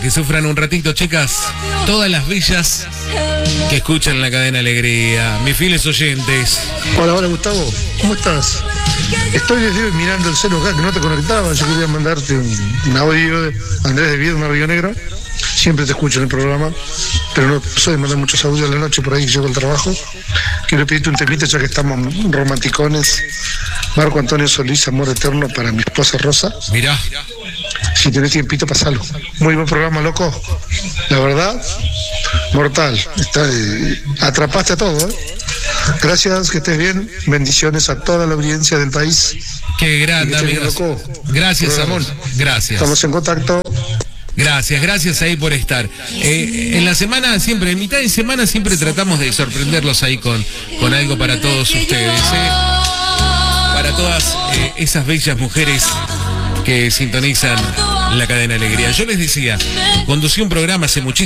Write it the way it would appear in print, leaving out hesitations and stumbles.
que sufran un ratito, chicas. Todas las bellas que escuchan la cadena Alegría, mis fieles oyentes. Hola Gustavo, ¿cómo estás? Estoy desde hoy mirando el celu acá que no te conectaba. Yo quería mandarte un audio de Andrés de Viedo, una Río Negro. Siempre te escucho en el programa, pero no soy de mandar muchos audios a la noche por ahí que llego al trabajo. Quiero pedirte un temita ya que estamos romanticones. Marco Antonio Solís, Amor Eterno para mi esposa Rosa. Mirá. Si tenés tiempito, pasalo. Muy buen programa, loco. La verdad, mortal. Atrapaste a todo, ¿eh? Gracias, que estés bien. Bendiciones a toda la audiencia del país. Qué grande, amigos. Gracias, amor. Gracias. Estamos en contacto. Gracias ahí por estar. En la semana siempre, en mitad de semana siempre tratamos de sorprenderlos ahí con algo para todos ustedes, para todas esas bellas mujeres que sintonizan la cadena Alegría. Yo les decía, conducí un programa hace muchísimo